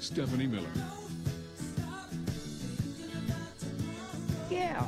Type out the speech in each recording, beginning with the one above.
Stephanie Miller. Yeah.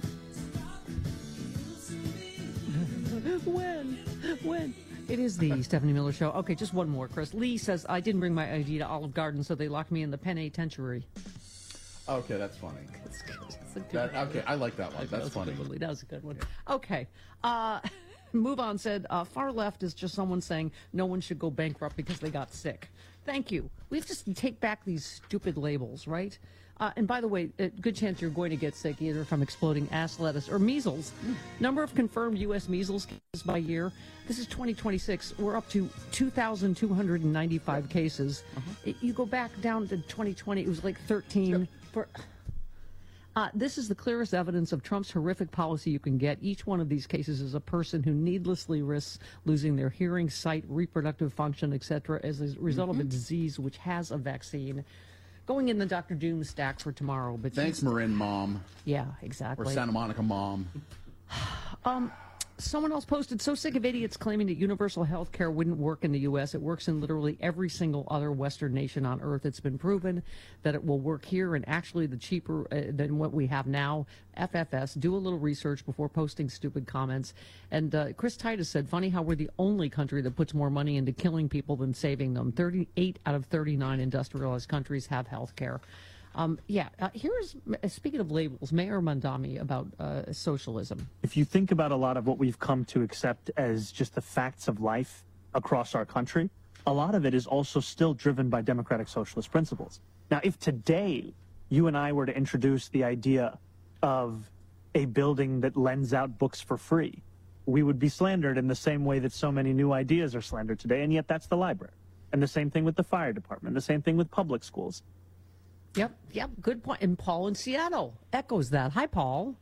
When? It is the Stephanie Miller Show. Okay, just one more, Chris. Lee says, I didn't bring my ID to Olive Garden, so they locked me in the penitentiary. Okay, that's funny. That's a good one. Okay, I like that one. That's funny. That was a good one. Okay. Move On said, far left is just someone saying no one should go bankrupt because they got sick. Thank you. We have to take back these stupid labels, right? And by the way, a good chance you're going to get sick either from exploding ass lettuce or measles. Number of confirmed U.S. measles cases by year. This is 2026. We're up to 2,295 cases. You go back down to 2020, it was like 13. This is the clearest evidence of Trump's horrific policy you can get. Each one of these cases is a person who needlessly risks losing their hearing, sight, reproductive function, etc., as a result of a disease which has a vaccine. Going in the Dr. Doom stack for tomorrow. But thanks, Marin Mom. Yeah, exactly. Or Santa Monica Mom. Someone else posted, so sick of idiots claiming that universal health care wouldn't work in the U.S. It works in literally every single other Western nation on Earth. It's been proven that it will work here and actually the cheaper than what we have now. FFS, do a little research before posting stupid comments. And Chris Titus said, funny how we're the only country that puts more money into killing people than saving them. 38 out of 39 industrialized countries have health care. Here's, speaking of labels, Mayor Mondami about socialism. If you think about a lot of what we've come to accept as just the facts of life across our country, a lot of it is also still driven by democratic socialist principles. Now, if today you and I were to introduce the idea of a building that lends out books for free, we would be slandered in the same way that so many new ideas are slandered today, and yet that's the library. And the same thing with the fire department, the same thing with public schools. Yep, good point. And Paul in Seattle echoes that. Hi, Paul.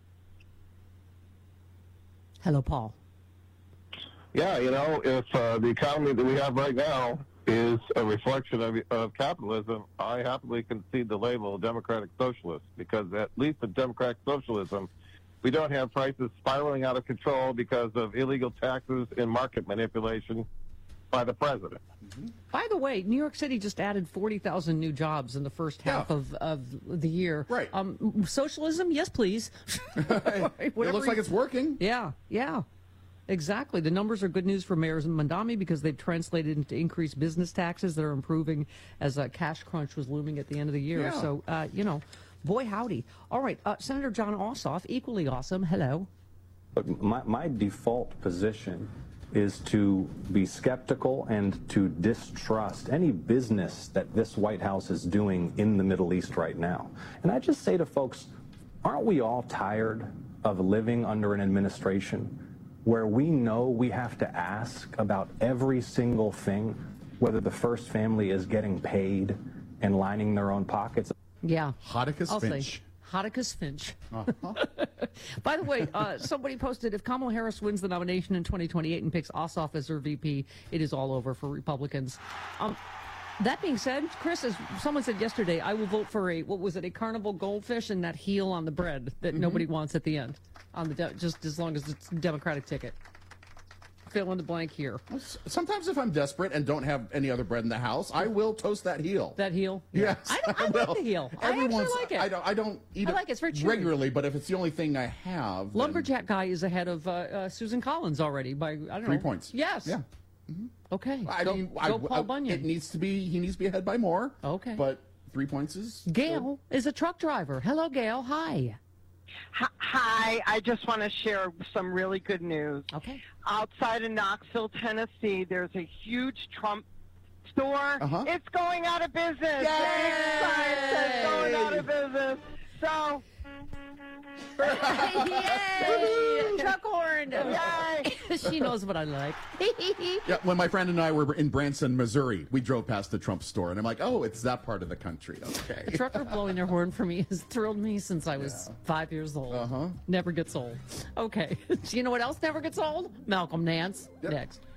Hello, Paul. Yeah, if the economy that we have right now is a reflection of capitalism, I happily concede the label democratic socialist, because at least in democratic socialism, we don't have prices spiraling out of control because of illegal taxes and market manipulation by the president. By the way, New York City just added 40,000 new jobs in the first half of the year. Right. Socialism? Yes, please. It looks like it's working. Yeah. Exactly. The numbers are good news for mayors in Mondami because they've translated into increased business taxes that are improving as a cash crunch was looming at the end of the year. Yeah. So, boy, howdy. All right. Senator John Ossoff, equally awesome. Hello. Look, my default position is to be skeptical and to distrust any business that this White House is doing in the Middle East right now. And I just say to folks, aren't we all tired of living under an administration where we know we have to ask about every single thing, whether the first family is getting paid and lining their own pockets? Yeah. Hoticus Finch. Hoticus Finch. By the way, somebody posted, if Kamala Harris wins the nomination in 2028 and picks Ossoff as her VP, it is all over for Republicans. That being said, Chris, as someone said yesterday, I will vote for a carnival goldfish and that heel on the bread that nobody wants at the end, just as long as it's a Democratic ticket. Fill in the blank here. Sometimes if I'm desperate and don't have any other bread in the house, I will toast that heel. That heel? Yes. I like the heel. I actually like it. I don't eat it it's very chewy. regularly, but if it's the only thing I have... Lumberjack guy is ahead of Susan Collins already by, I don't know. 3 points. Yes. Yeah. Okay. Go Paul Bunyan. He needs to be ahead by more. Okay. But 3 points is... Gail is a truck driver. Hello, Gail. Hi. Hi, I just want to share some really good news. Okay. Outside of Knoxville, Tennessee, there's a huge Trump store. It's going out of business. Yay! It's going out of business. So... Yay! Truck horn! Yay! She knows what I like. Yeah, when my friend and I were in Branson, Missouri, we drove past the Trump store, and I'm like, oh, it's that part of the country. Okay. The trucker blowing their horn for me has thrilled me since I was 5 years old. Never gets old. Okay. Do you know what else never gets old? Malcolm Nance. Next.